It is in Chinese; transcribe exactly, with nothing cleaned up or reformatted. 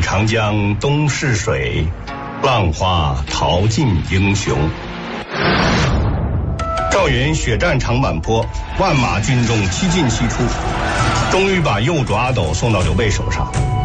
长江东逝水，浪花淘尽英雄。赵云血战长坂坡，万马军中七进七出，终于把右主阿斗送到刘备手上。